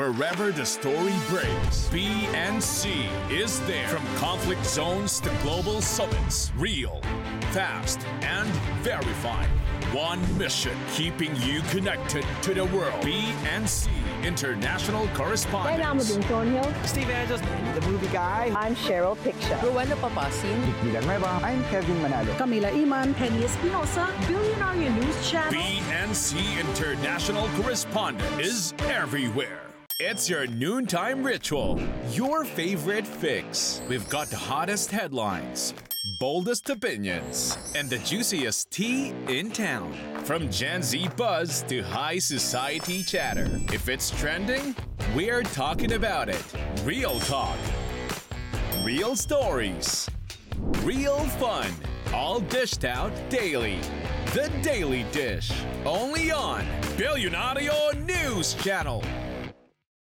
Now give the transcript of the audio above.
Wherever the story breaks, BNC is there. From conflict zones to global summits, real, fast, and verified. One mission, keeping you connected to the world. BNC International Kaya mo Correspondence. din, Tonyo. Steve Angeles, the movie guy. I'm Cheryl Picsha. Rowena Papasin. Villanueva. I'm Kevin Manalo. Camila Iman, Penny Espinosa, Billionaire News Channel. BNC International Correspondent is everywhere. It's your noontime ritual, your favorite fix. We've got the hottest headlines, boldest opinions, and the juiciest tea in town. From Gen Z buzz to high society chatter. If it's trending, we're talking about it. Real talk, real stories, real fun. All dished out daily. The Daily Dish. Only on Billionario News Channel.